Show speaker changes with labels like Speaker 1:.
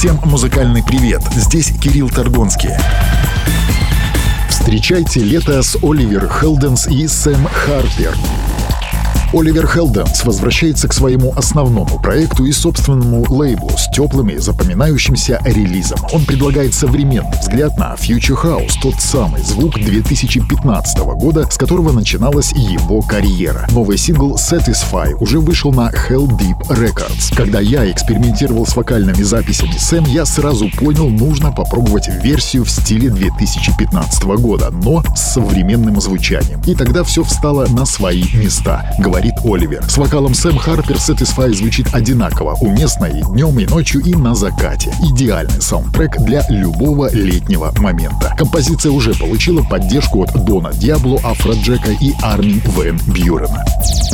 Speaker 1: Всем музыкальный привет! Здесь Кирилл Торгонский. Встречайте лето с Оливер Хелденс и Сэм Харпер. Оливер Хелденс возвращается к своему основному проекту и собственному лейблу с теплым и запоминающимся релизом. Он предлагает современный взгляд на Future House, тот самый звук 2015 года, с которого начиналась его карьера. Новый сингл Satisfy уже вышел на Hell Deep Records. Когда я экспериментировал с вокальными записями Сэм, я сразу понял, нужно попробовать версию в стиле 2015 года, но с современным звучанием. И тогда все встало на свои места, говорит Оливер. С вокалом Сэм Харпер Satisfy звучит одинаково, уместно и днем, и ночью, и на закате. Идеальный саундтрек для любого летнего момента. Композиция уже получила поддержку от Дона Диабло, Афроджека и Армин Вэн Бьюрена.